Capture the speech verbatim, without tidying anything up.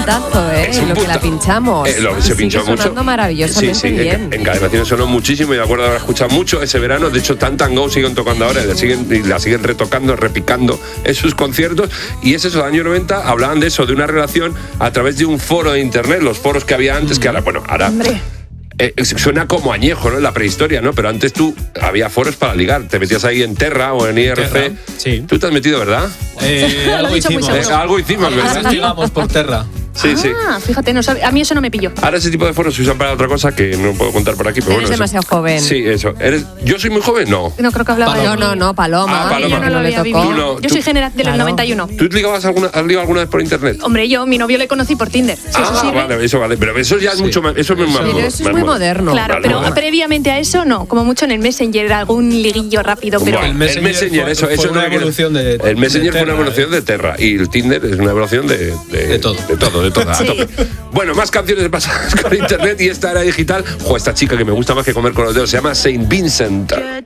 puntazo, ¿eh? Es un lo que punta- la pinchamos. Eh, lo que se Y pinchó sigue mucho. sonando maravillosamente sí, sí, bien. En, en Cadena sonó muchísimo y de acuerdo haber escuchado mucho ese verano. De hecho, Tant and Go siguen tocando ahora y la siguen, y la siguen retocando, repicando en sus conciertos. Y es eso, años noventa hablaban de eso, de una relación a través de un foro de internet, los foros que había antes, que ahora, bueno, ahora. Hombre. Eh, suena como añejo, ¿no? En la prehistoria, ¿no? Pero antes tú había foros para ligar. Te metías ahí en Terra o en I R C. Terra, sí. Tú te has metido, ¿verdad? Eh, Lo algo he dicho muy hicimos. seguro. Eh, algo hicimos, ¿verdad? Investigamos por Terra. Sí, sí. Ah, fíjate, no sabe- a mí eso no me pilló. Ahora ese tipo de foros se usan para otra cosa que no puedo contar por aquí, pero Eres bueno. eso- demasiado joven. Sí, eso. ¿Eres... ¿Yo soy muy joven? No. No creo que hablaba Paloma. yo. No, no, no, Paloma. Ah, Paloma. Yo no lo le había tocó. vivido. Tú no, yo tú- soy genera- de los Claro. noventa y uno. ¿Tú ligabas alguna, has ligado alguna vez por internet? Hombre, yo, mi novio le conocí por Tinder. Si eso ah, sirve. vale, eso vale. Pero eso ya es Sí. mucho más. Eso es muy Pero maduro. Pero eso es más muy maduro. moderno. Claro, Vale, pero vale. previamente a eso no, como mucho en el Messenger, algún liguillo rápido, pero Bueno, El Messenger el Messenger, fue- eso, fue eso una no hay que- evolución de- El Messenger de fue una Terra, evolución ¿eh? de Terra y el Tinder es una evolución de. De, De todo. De todo, de todo. a Sí. tope. Bueno, más canciones pasadas con internet y esta era digital. Jo, esta chica que me gusta más que comer con los dedos se llama Saint Vincent.